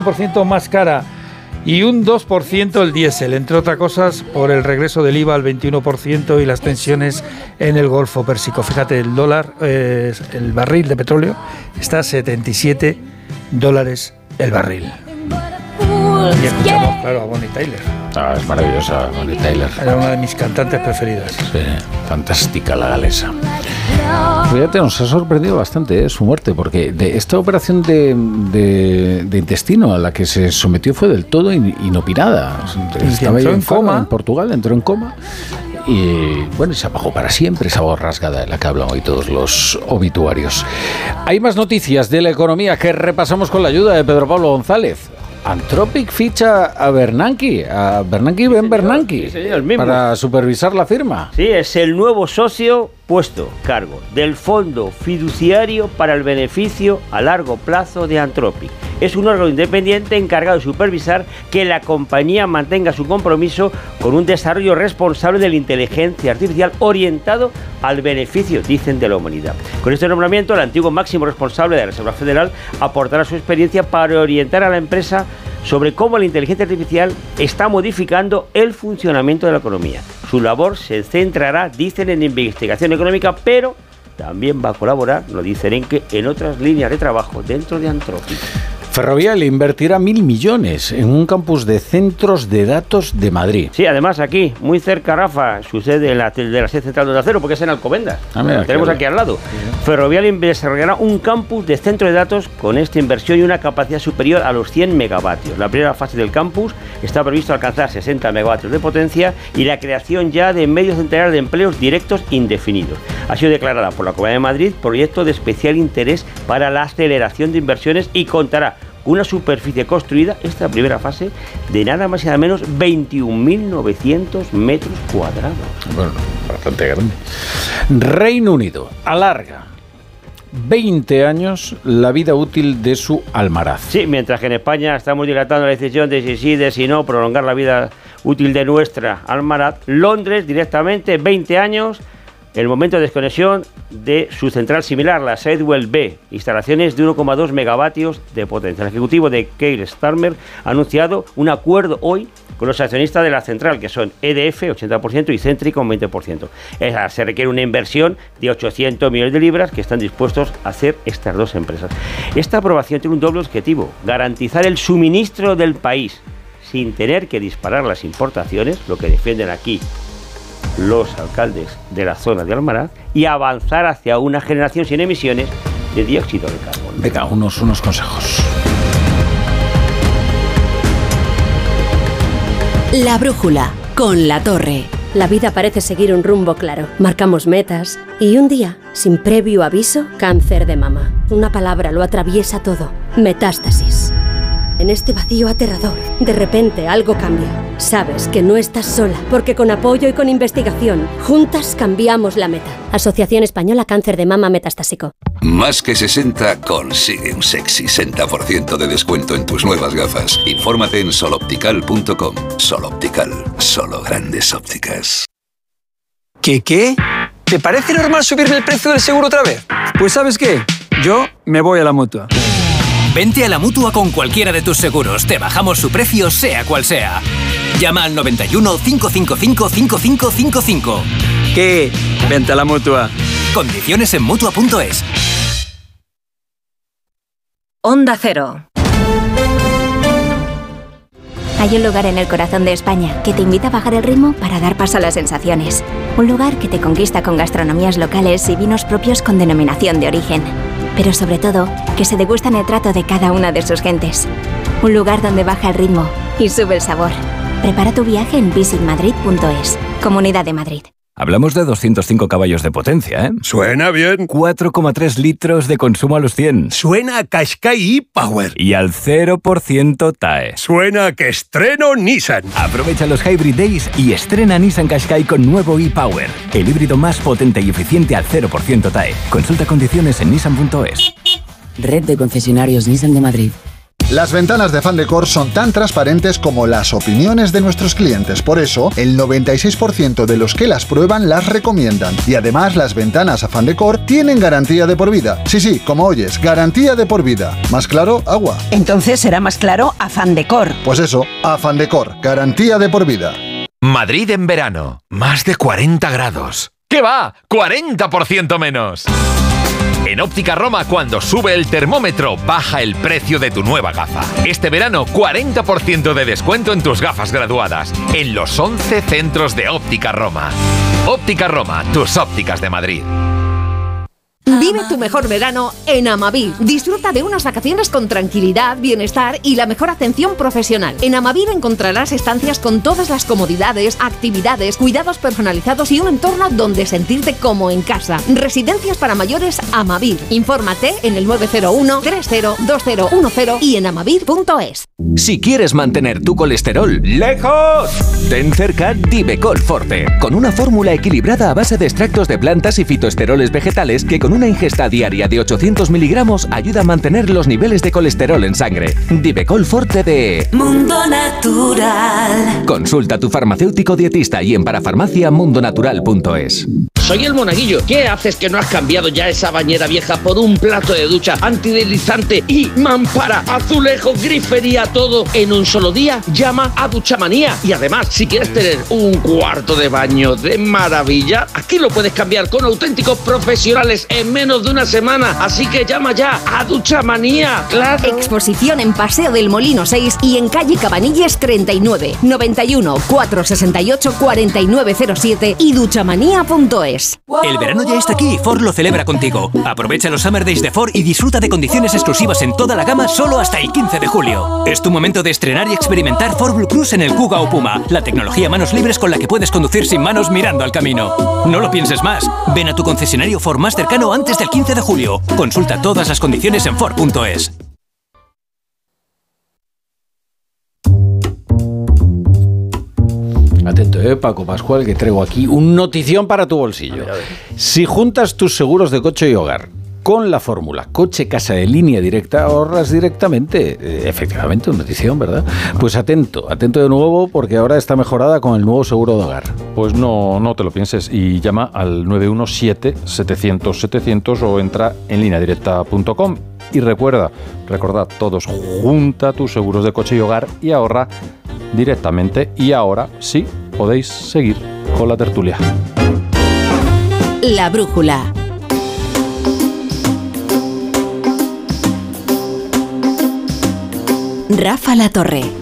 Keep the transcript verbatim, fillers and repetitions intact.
por ciento más cara y un dos por ciento el diésel, entre otras cosas por el regreso del I V A al veintiuno por ciento y las tensiones en el Golfo Pérsico. Fíjate, el dólar, eh, el barril de petróleo está a setenta y siete dólares el barril. Y escuchamos, claro, a Bonnie Tyler. Ah, es maravillosa Bonnie Tyler. Era una de mis cantantes preferidas. Sí, fantástica la galesa. Fíjate, nos ha sorprendido bastante, ¿eh?, su muerte, porque de esta operación de, de, de intestino a la que se sometió fue del todo in, inopinada. Estaba ahí en coma en Portugal, entró en coma y bueno, se apagó para siempre, esa voz rasgada de la que hablan hoy todos los obituarios. Hay más noticias de la economía que repasamos con la ayuda de Pedro Pablo González. Anthropic ficha a Bernanke, a Bernanke Ben Bernanke, sí, señor, mismo, para supervisar la firma. Sí, es el nuevo socio puesto cargo del Fondo Fiduciario para el Beneficio a Largo Plazo de Anthropic. Es un órgano independiente encargado de supervisar que la compañía mantenga su compromiso con un desarrollo responsable de la inteligencia artificial orientado al beneficio, dicen, de la humanidad. Con este nombramiento, el antiguo máximo responsable de la Reserva Federal aportará su experiencia para orientar a la empresa sobre cómo la inteligencia artificial está modificando el funcionamiento de la economía. Su labor se centrará, dicen, en investigación económica, pero también va a colaborar, lo dicen, en que en otras líneas de trabajo dentro de Anthropic. Ferrovial invertirá mil millones en un campus de centros de datos de Madrid. Sí, además aquí, muy cerca, Rafa, sucede en la, de la sede central de Onda Cero, porque es en Alcobendas. Ah, mira, tenemos aquí al lado. Sí. Ferrovial desarrollará un campus de centro de datos con esta inversión y una capacidad superior a los cien megavatios. La primera fase del campus está previsto alcanzar sesenta megavatios de potencia y la creación ya de medio centenar de empleos directos indefinidos. Ha sido declarada por la Comunidad de Madrid proyecto de especial interés para la aceleración de inversiones y contará una superficie construida, esta primera fase, de nada más y nada menos veintiún mil novecientos metros cuadrados. Bueno, bastante grande. Reino Unido alarga veinte años la vida útil de su Almaraz. Sí, mientras que en España estamos dilatando la decisión de si sí, de si no, prolongar la vida útil de nuestra Almaraz, Londres directamente veinte años. El momento de desconexión de su central similar, la Sidewell B, instalaciones de uno coma dos megavatios de potencia. El ejecutivo de Keir Starmer ha anunciado un acuerdo hoy con los accionistas de la central, que son E D F, ochenta por ciento, y Centrica, un veinte por ciento. Esa, se requiere una inversión de ochocientos millones de libras que están dispuestos a hacer estas dos empresas. Esta aprobación tiene un doble objetivo: garantizar el suministro del país sin tener que disparar las importaciones, lo que defienden aquí los alcaldes de la zona de Almaraz, y avanzar hacia una generación sin emisiones de dióxido de carbono. Venga, unos, unos consejos. La brújula, con La Torre. La vida parece seguir un rumbo claro. Marcamos metas y un día, sin previo aviso, cáncer de mama. Una palabra lo atraviesa todo. Metástasis. En este vacío aterrador, de repente algo cambia. Sabes que no estás sola, porque con apoyo y con investigación, juntas cambiamos la meta. Asociación Española Cáncer de Mama Metastásico. Más que sesenta consigue un sexy sesenta por ciento de descuento en tus nuevas gafas. Infórmate en soloptical punto com. Sol Optical, solo grandes ópticas. ¿Qué qué? ¿Te parece normal subirme el precio del seguro otra vez? Pues ¿sabes qué? Yo me voy a la Mutua. Vente a la Mutua con cualquiera de tus seguros. Te bajamos su precio, sea cual sea. Llama al noventa y uno, cinco cinco cinco, cinco cinco cinco cinco. ¿Qué? Vente a la Mutua. Condiciones en Mutua punto es. Onda Cero. Hay un lugar en el corazón de España que te invita a bajar el ritmo para dar paso a las sensaciones. Un lugar que te conquista con gastronomías locales y vinos propios con denominación de origen. Pero sobre todo, que se degustan el trato de cada una de sus gentes. Un lugar donde baja el ritmo y sube el sabor. Prepara tu viaje en visit madrid punto es. Comunidad de Madrid. Hablamos de doscientos cinco caballos de potencia, ¿eh? Suena bien. cuatro coma tres litros de consumo a los cien. Suena a Qashqai e-Power. Y al cero por ciento T A E. Suena a que estreno Nissan. Aprovecha los Hybrid Days y estrena Nissan Qashqai con nuevo e-Power. El híbrido más potente y eficiente al cero por ciento T A E. Consulta condiciones en nissan punto es. Red de concesionarios Nissan de Madrid. Las ventanas de Afan Decor son tan transparentes como las opiniones de nuestros clientes. Por eso, el noventa y seis por ciento de los que las prueban las recomiendan. Y además, las ventanas Afan Decor tienen garantía de por vida. Sí, sí, como oyes, garantía de por vida. ¿Más claro? Agua. Entonces será más claro Afan Decor. Pues eso, Afan Decor, garantía de por vida. Madrid en verano, más de cuarenta grados. ¿Qué va? ¡cuarenta por ciento menos! En Óptica Roma, cuando sube el termómetro, baja el precio de tu nueva gafa. Este verano, cuarenta por ciento de descuento en tus gafas graduadas, en los once centros de Óptica Roma. Óptica Roma, tus ópticas de Madrid. Vive tu mejor verano en Amavir. Disfruta de unas vacaciones con tranquilidad, bienestar y la mejor atención profesional. En Amavir encontrarás estancias con todas las comodidades, actividades, cuidados personalizados y un entorno donde sentirte como en casa. Residencias para mayores Amavir. Infórmate en el nueve cero uno, tres cero, dos cero uno cero y en amavir punto es. Si quieres mantener tu colesterol lejos, ten cerca Divecol Forte, con una fórmula equilibrada a base de extractos de plantas y fitoesteroles vegetales que con una ingesta diaria de ochocientos miligramos ayuda a mantener los niveles de colesterol en sangre. Divecol Forte de Mundo Natural. Consulta a tu farmacéutico dietista y en parafarmacia mundonatural punto es. Soy el Monaguillo. ¿Qué haces que no has cambiado ya esa bañera vieja por un plato de ducha antideslizante y mampara, azulejo, grifería, todo en un solo día? Llama a Duchamanía. Y además, si quieres tener un cuarto de baño de maravilla, aquí lo puedes cambiar con auténticos profesionales en menos de una semana. Así que llama ya a Duchamanía. ¡Claro! Exposición en Paseo del Molino seis y en calle Cabanilles treinta y nueve, noventa y uno, cuatrocientos sesenta y ocho, cuarenta y nueve cero siete y duchamanía punto es. El verano ya está aquí y Ford lo celebra contigo. Aprovecha los Summer Days de Ford y disfruta de condiciones exclusivas en toda la gama solo hasta el quince de julio. Es tu momento de estrenar y experimentar Ford Blue Cruise en el Kuga o Puma, la tecnología manos libres con la que puedes conducir sin manos mirando al camino. No lo pienses más. Ven a tu concesionario Ford más cercano antes del quince de julio. Consulta todas las condiciones en Ford punto es. Atento, eh, Paco Pascual, que traigo aquí un notición para tu bolsillo. A ver, a ver. Si juntas tus seguros de coche y hogar con la fórmula coche-casa de línea directa, ahorras directamente. Eh, efectivamente, una notición, ¿verdad? Pues atento, atento de nuevo, porque ahora está mejorada con el nuevo seguro de hogar. Pues no, no te lo pienses y llama al nueve uno siete, setecientos, setecientos o entra en línea directa punto com. Y recuerda, recordad todos, junta tus seguros de coche y hogar y ahorra directamente. Y ahora sí podéis seguir con la tertulia. La brújula. Rafa La Torre.